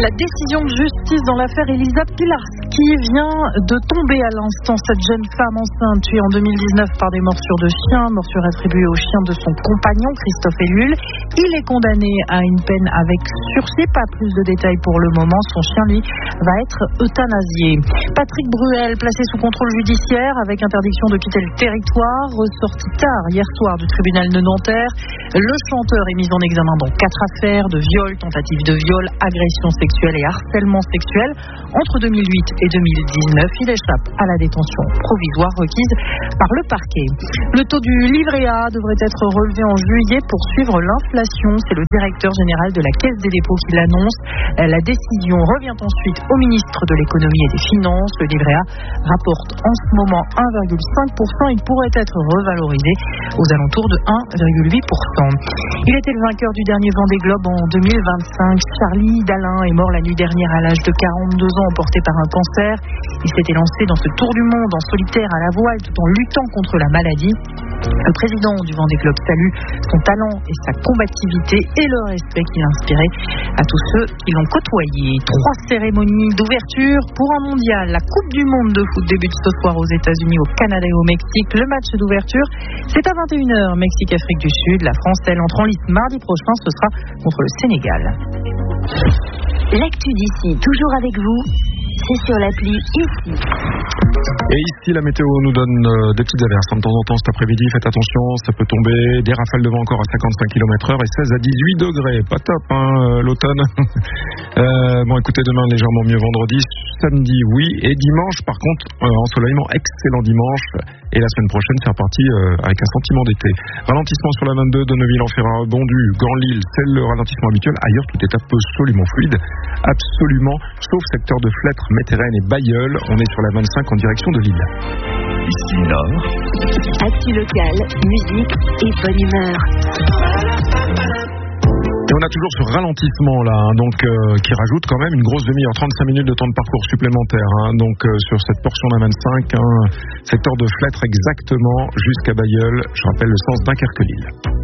La décision de justice dans l'affaire Elisa Pilarski vient de tomber à l'instant. Cette jeune femme enceinte tuée en 2019 par des morsures de chiens, morsures attribuées au chien de son compagnon Christophe Ellul. Il est condamné à une peine avec sursis. Pas plus de détails pour le moment. Son chien, lui, va être euthanasié. Patrick Bruel, placé sous contrôle judiciaire avec interdiction de quitter le territoire, ressorti tard hier soir du tribunal de Nanterre. Le chanteur est mis en examen dans 4 affaires de viol, tentative de viol, agression sexuelle et harcèlement sexuel. Entre 2008 et 2019, il échappe à la détention provisoire requise par le parquet. Le taux du livret A devrait être relevé en juillet pour suivre l'inflation. C'est le directeur général de la Caisse des dépôts qui l'annonce. La décision revient ensuite au ministre de l'économie et des finances. Le livret A rapporte en ce moment 1,5%. Il pourrait être revalorisé aux alentours de 1,8%. Il était le vainqueur du dernier Vendée Globe en 2025. Charlie Dalin est mort la nuit dernière à l'âge de 42 ans, emporté par un cancer. Il s'était lancé dans ce tour du monde en solitaire à la voile tout en luttant contre la maladie. Le président du Vendée Globe salue son talent et sa combativité et le respect qu'il inspirait à tous ceux qui l'ont côtoyé. 3 cérémonies d'ouverture pour un mondial. La Coupe du monde de foot débute ce soir aux États-Unis, au Canada et au Mexique. Le match d'ouverture, c'est à 21h, Mexique-Afrique du Sud. La France, elle, entre en lice mardi prochain. Ce sera contre le Sénégal. L'actu d'ici, toujours avec vous. C'est sur l'appli ici. Et ici, la météo nous donne des petites averses. De temps en temps, cet après-midi, faites attention, ça peut tomber. Des rafales de vent encore à 55 km/h et 16 à 18 degrés. Pas top, l'automne. Bon, écoutez, demain, légèrement mieux vendredi. Samedi, oui. Et dimanche, par contre, ensoleillement, excellent dimanche. Et la semaine prochaine, c'est reparti avec un sentiment d'été. Ralentissement sur la 22, Donneville-en-Ferraille, Bondu, Grand-Lille, c'est le ralentissement habituel. Ailleurs, tout est absolument fluide. Absolument, sauf secteur de Flêtre, Métérène et Bailleul. On est sur la 25 en direction de Lille. Ici Nord. Actu locale, musique et bonne humeur. Et on a toujours ce ralentissement là, donc qui rajoute quand même une grosse demi-heure, 35 minutes de temps de parcours supplémentaire. Donc sur cette portion de la 25, secteur de Flêtre exactement jusqu'à Bailleul. Je rappelle le sens Dunkerque-Lille.